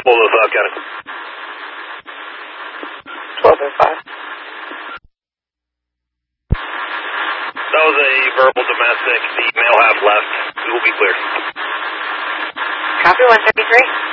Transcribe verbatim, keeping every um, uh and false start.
twelve oh five, County. twelve oh five. That was a verbal domestic. The male half left. We will be clear. Copy one thirty-three.